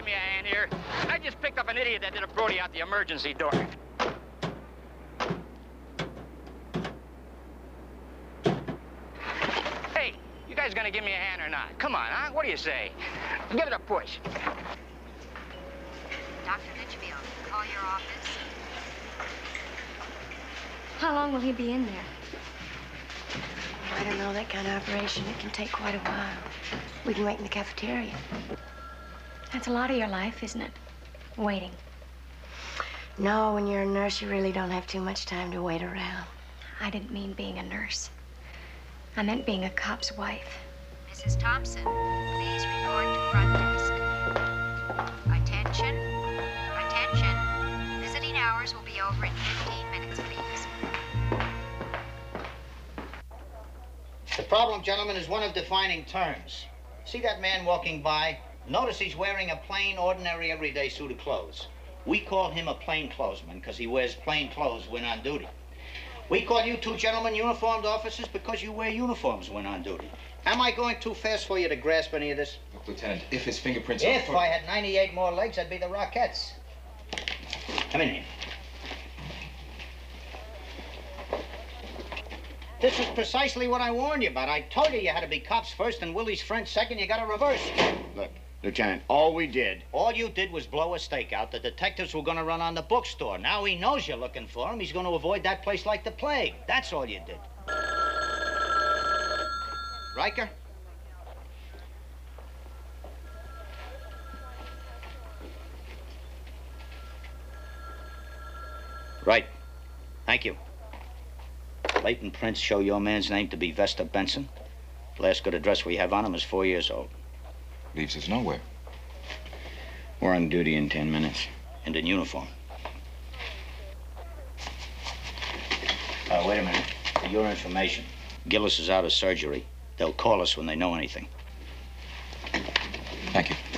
me a hand here? I just picked up an idiot that did a Brody out the emergency door. Hey, you guys gonna give me a hand or not? Come on, huh? What do you say? Give it a push. Dr. Litchfield, call your office. How long will he be in there? I don't know, that kind of operation, it can take quite a while. We can wait in the cafeteria. That's a lot of your life, isn't it? Waiting. No, when you're a nurse, you really don't have too much time to wait around. I didn't mean being a nurse. I meant being a cop's wife. Mrs. Thompson, please report to front desk. Attention. Attention. Visiting hours will be over in 15 minutes, please. The problem, gentlemen, is one of defining terms. See that man walking by? Notice he's wearing a plain, ordinary, everyday suit of clothes. We call him a plainclothesman because he wears plain clothes when on duty. We call you two gentlemen uniformed officers because you wear uniforms when on duty. Am I going too fast for you to grasp any of this? Look, Lieutenant, if his fingerprints If I had 98 more legs, I'd be the Rockettes. Come in here. This is precisely what I warned you about. I told you had to be cops first and Willie's friends second. You got to reverse. Look, Lieutenant, all we did... All you did was blow a stakeout. The detectives were going to run on the bookstore. Now he knows you're looking for him. He's going to avoid that place like the plague. That's all you did. Riker? Right. Thank you. Latent prints show your man's name to be Vesta Benson. Last good address we have on him is 4 years old. leaves us nowhere. We're on duty in 10 minutes. And in uniform. Wait a minute. For your information, Gillis is out of surgery. They'll call us when they know anything. Thank you.